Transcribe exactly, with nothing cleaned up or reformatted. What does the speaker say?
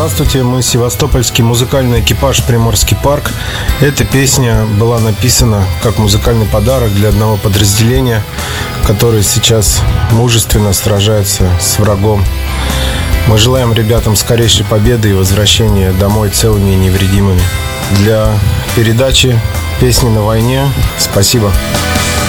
Здравствуйте, мы севастопольский музыкальный экипаж «Приморский парк». Эта песня была написана как музыкальный подарок для одного подразделения, которое сейчас мужественно сражается с врагом. Мы желаем ребятам скорейшей победы и возвращения домой целыми и невредимыми. Для передачи «Песни на войне» спасибо.